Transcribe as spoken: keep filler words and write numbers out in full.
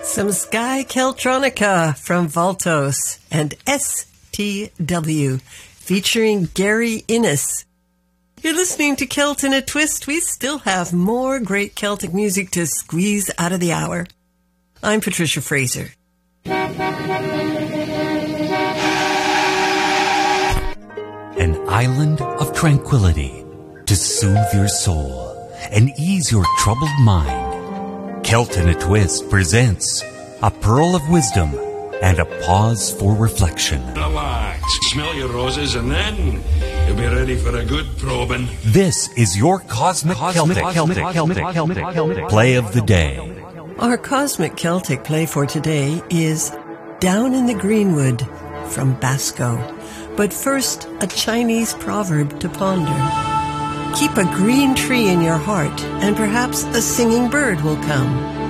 Some Sky Keltronica from Valtos and S T W featuring Gary Innes. You're listening to Celt in a Twist. We still have more great Celtic music to squeeze out of the hour. I'm Patricia Fraser. An island of tranquility to soothe your soul and ease your troubled mind. Celt in a Twist presents a pearl of wisdom and a pause for reflection. Relax, smell your roses, and then you'll be ready for a good probing. This is your Cosmic, Cosmic Celtic, Celtic, Celtic, Celtic, Celtic, Celtic play of the day. Our Cosmic Celtic play for today is Down in the Greenwood from Basco. But first, a Chinese proverb to ponder. Keep a green tree in your heart, and perhaps a singing bird will come.